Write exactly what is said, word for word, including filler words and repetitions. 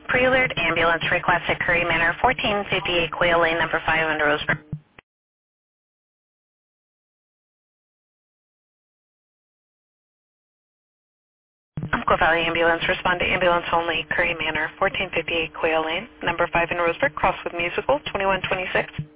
Prelude ambulance request at Curry Manor, fourteen fifty-eight Quail Lane, number five in Roseburg. Umpqua Valley Ambulance, respond to ambulance only, Curry Manor, fourteen fifty-eight Quail Lane, number five in Roseburg, cross with Musical, twenty-one twenty-six.